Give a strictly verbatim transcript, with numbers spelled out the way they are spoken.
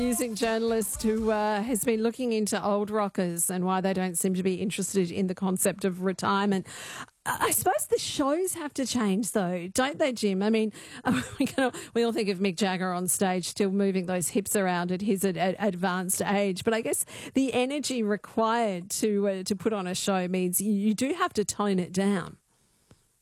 Music journalist who uh, has been looking into old rockers and why they don't seem to be interested in the concept of retirement. I suppose the shows have to change, though, don't they, Jim? I mean, we, can, we all think of Mick Jagger on stage still moving those hips around at his ad, ad, advanced age, but I guess the energy required to uh, to put on a show means you do have to tone it down.